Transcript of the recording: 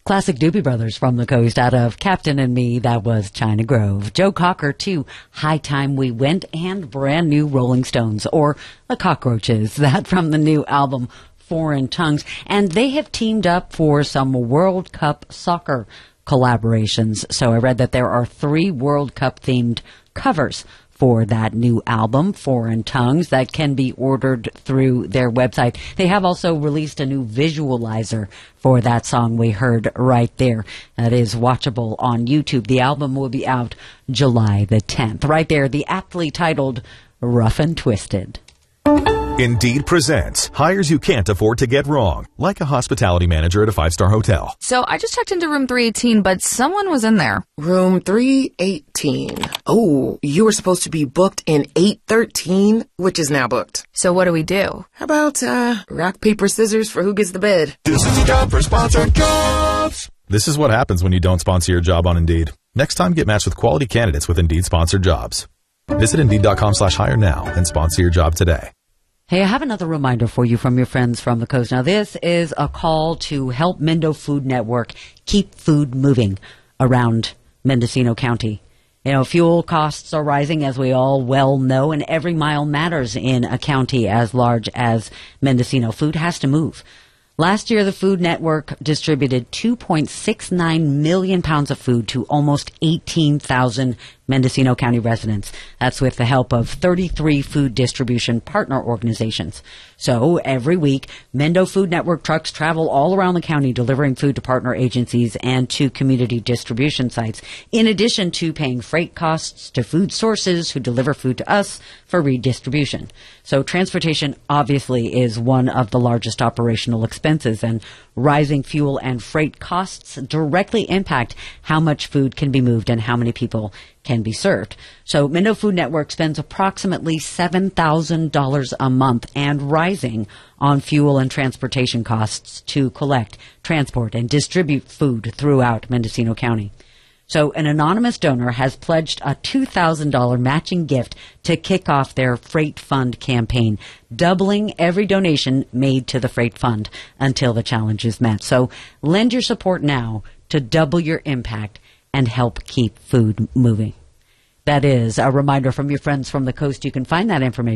Classic Doobie Brothers from the coast out of Captain and Me. That was China Grove. Joe Cocker, too. High Time We Went, and brand new Rolling Stones, or The Cockroaches. That from the new album Foreign Tongues. And they have teamed up for some World Cup soccer collaborations. So I read that there are 3 World Cup themed covers for that new album, Foreign Tongues, that can be ordered through their website. They have also released a new visualizer for that song we heard right there. That is watchable on YouTube. The album will be out July the 10th. Right there, the aptly titled Rough and Twisted. Indeed presents hires you can't afford to get wrong, like a hospitality manager at a 5-star hotel. So I just checked into room 318, but someone was in there. Room 318. Oh, you were supposed to be booked in 813, which is now booked. So what do we do? How about, rock, paper, scissors for who gets the bid? This is a job for Sponsored Jobs. This is what happens when you don't sponsor your job on Indeed. Next time, get matched with quality candidates with Indeed sponsored jobs. Visit Indeed.com/hire now and sponsor your job today. Hey, I have another reminder for you from your friends from the coast. Now, this is a call to help Mendo Food Network keep food moving around Mendocino County. You know, fuel costs are rising, as we all well know, and every mile matters in a county as large as Mendocino. Food has to move. Last year, the Food Network distributed 2.69 million pounds of food to almost 18,000 Mendocino County residents. That's with the help of 33 food distribution partner organizations. So every week, Mendo Food Network trucks travel all around the county delivering food to partner agencies and to community distribution sites, in addition to paying freight costs to food sources who deliver food to us for redistribution. So transportation obviously is one of the largest operational expenses, and rising fuel and freight costs directly impact how much food can be moved and how many people can be served. So Mendo Food Network spends approximately $7,000 a month and rising on fuel and transportation costs to collect, transport, and distribute food throughout Mendocino County. So an anonymous donor has pledged a $2,000 matching gift to kick off their Freight Fund campaign, doubling every donation made to the Freight Fund until the challenge is met. So lend your support now to double your impact and help keep food moving. That is a reminder from your friends from the coast. You can find that information